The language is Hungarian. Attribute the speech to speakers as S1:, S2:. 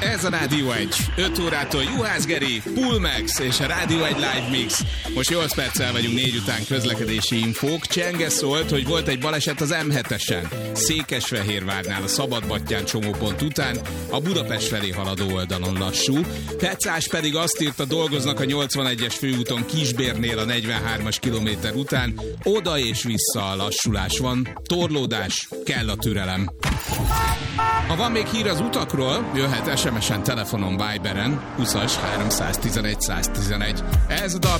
S1: Ez a Rádió 1. 5 órától Juhász Geri, Pullmax és a Rádió 1 Live Mix. Most 8 perccel vagyunk 4 után közlekedési infók. Csenge szólt, hogy volt egy baleset az M7-esen. Székesfehérvárnál a Szabadbattyán csomópont után, a Budapest felé haladó oldalon lassú. Pecás pedig azt írta, dolgoznak a 81-es főúton Kisbérnél a 43-as kilométer után. Oda és vissza a lassulás van. Torlódás, kell a türelem. Ha van még hír az utakról, jöhet SMS-en, telefonon, Viberen, 20-as 311 111. Ez a dal